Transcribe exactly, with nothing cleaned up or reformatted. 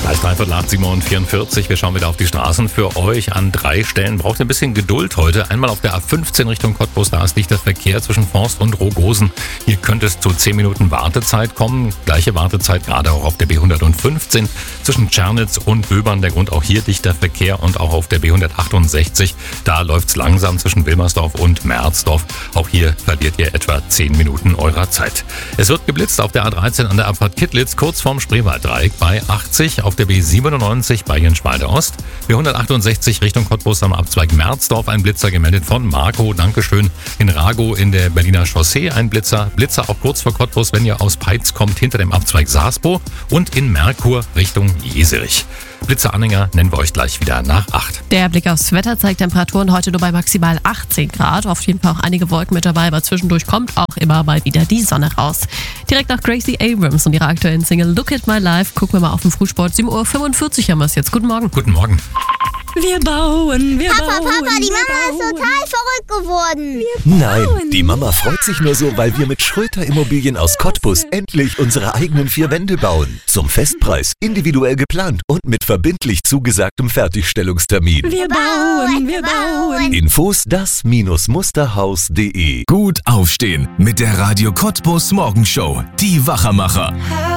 Gleich dreiviertel acht, sieben Uhr vierundvierzig. Wir schauen wieder auf die Straßen für euch. An drei Stellen braucht ihr ein bisschen Geduld heute. Einmal auf der A fünfzehn Richtung Cottbus, da ist dichter Verkehr zwischen Forst und Rogosen. Hier könnte es zu zehn Minuten Wartezeit kommen. Gleiche Wartezeit gerade auch auf der B hundertfünfzehn zwischen Tschernitz und Böbern. Der Grund auch hier dichter Verkehr und auch auf der B hundertachtundsechzig. Da läuft's langsam zwischen Wilmersdorf und Merzdorf. Auch hier verliert ihr etwa zehn Minuten eurer Zeit. Es wird geblitzt auf der A dreizehn an der Abfahrt Kittlitz, kurz vorm Spreewalddreieck bei achtzig. Auf der B siebenundneunzig bei Jenschwalde Ost. B hundertachtundsechzig Richtung Cottbus am Abzweig Merzdorf. Ein Blitzer gemeldet von Marco. Dankeschön. In Ragow in der Berliner Chaussee ein Blitzer. Blitzer auch kurz vor Cottbus, wenn ihr aus Peitz kommt, hinter dem Abzweig Saaspo. Und in Merkur Richtung Jeserich. Blitzeranhänger nennen wir euch gleich wieder nach acht. Der Blick aufs Wetter zeigt Temperaturen heute nur bei maximal achtzehn Grad. Auf jeden Fall auch einige Wolken mit dabei, aber zwischendurch kommt auch immer mal wieder die Sonne raus. Direkt nach Gracie Abrams und ihrer aktuellen Single Look at My Life gucken wir mal auf den Frühsport. sieben Uhr fünfundvierzig haben wir es jetzt. Guten Morgen. Guten Morgen. Wir bauen, wir Papa, bauen. Papa, die wir Mama bauen. ist total verrückt geworden. Nein, die Mama freut sich nur so, weil wir mit Schröter Immobilien aus Cottbus endlich unsere eigenen vier Wände bauen. Zum Festpreis, individuell geplant und mit verbindlich zugesagtem Fertigstellungstermin. Wir bauen, wir bauen. Infos das Musterhaus punkt de. Gut aufstehen mit der Radio Cottbus Morgenshow. Die Wachermacher.